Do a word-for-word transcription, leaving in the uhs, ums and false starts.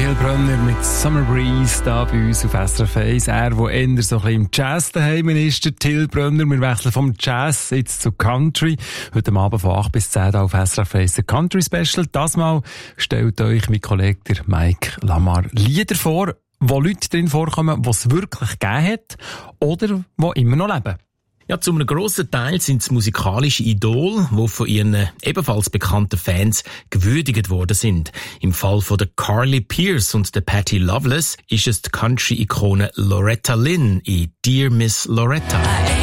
Till Brönner mit Summer Breeze da bei uns auf S R F eins. Er, der eher so ein bisschen im Jazz daheim ist, der Till Brönner. Wir wechseln vom Jazz jetzt zu Country. Heute Abend von acht bis zehn auf S R F eins ein Country Special. Das Mal stellt euch mein Kollege der Mike Lamar Lieder vor, wo Leute drin vorkommen, die es wirklich gegeben hat oder die immer noch leben. Ja, zu einem grossen Teil sind es musikalische Idole, die von ihren ebenfalls bekannten Fans gewürdigt worden sind. Im Fall von der Carly Pearce und der Patti Loveless ist es die Country-Ikone Loretta Lynn in Dear Miss Loretta.